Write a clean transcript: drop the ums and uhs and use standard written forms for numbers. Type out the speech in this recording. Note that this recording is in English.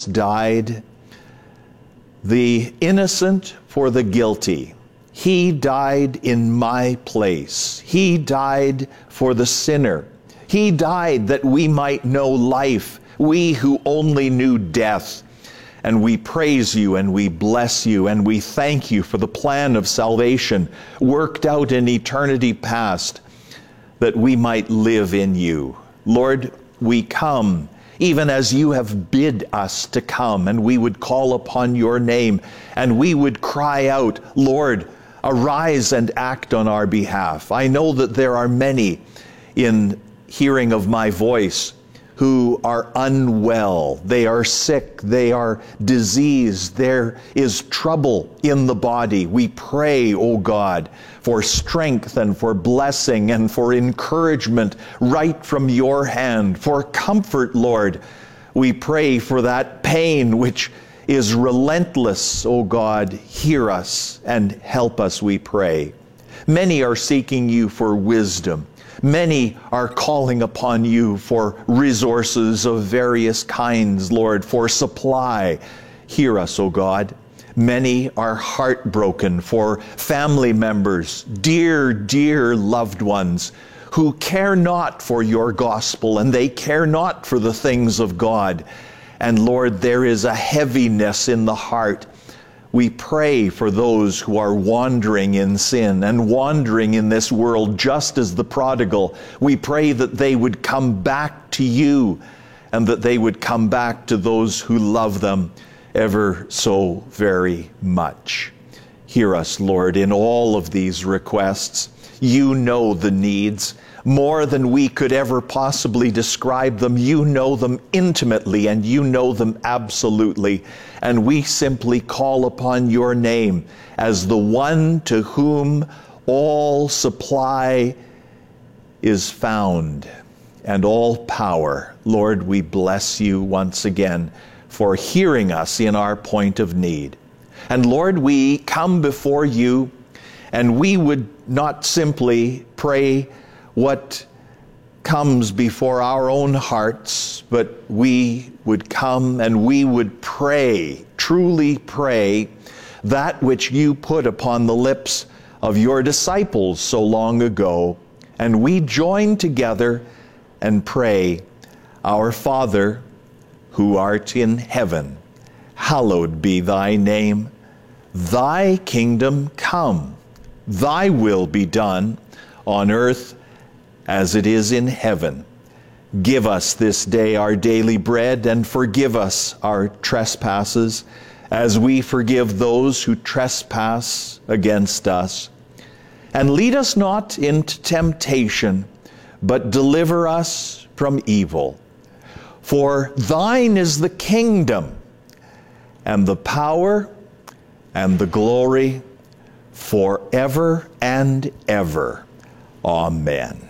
died, the innocent for the guilty. He died in my place. He died for the sinner. He died that we might know life, we who only knew death. And we praise you and we bless you and we thank you for the plan of salvation worked out in eternity past, that we might live in you. Lord, we come even as you have bid us to come, and we would call upon your name, and we would cry out, Lord, arise and act on our behalf. I know that there are many in hearing of my voice who are unwell. They are sick. They are diseased. There is trouble in the body. We pray, O God, for strength and for blessing and for encouragement right from your hand, for comfort, Lord. We pray for that pain which is relentless, O God. Hear us and help us, we pray. Many are seeking you for wisdom. Many are calling upon you for resources of various kinds, Lord, for supply. Hear us, O God. Many are heartbroken for family members, dear, dear loved ones, who care not for your gospel and they care not for the things of God. And Lord, there is a heaviness in the heart. We pray for those who are wandering in sin and wandering in this world just as the prodigal. We pray that they would come back to you and that they would come back to those who love them ever so very much. Hear us, Lord, in all of these requests. You know the needs more than we could ever possibly describe them. You know them intimately and you know them absolutely. And we simply call upon your name as the one to whom all supply is found and all power. Lord, we bless you once again for hearing us in our point of need. And Lord, we come before you and we would not simply pray what comes before our own hearts, but we would come and we would pray, truly pray, that which you put upon the lips of your disciples so long ago. And we join together and pray, Our Father, who art in heaven, hallowed be thy name. Thy kingdom come, thy will be done on earth as it is in heaven. Give us this day our daily bread, and forgive us our trespasses, as we forgive those who trespass against us. And lead us not into temptation, but deliver us from evil. For thine is the kingdom, and the power, and the glory, forever and ever. Amen.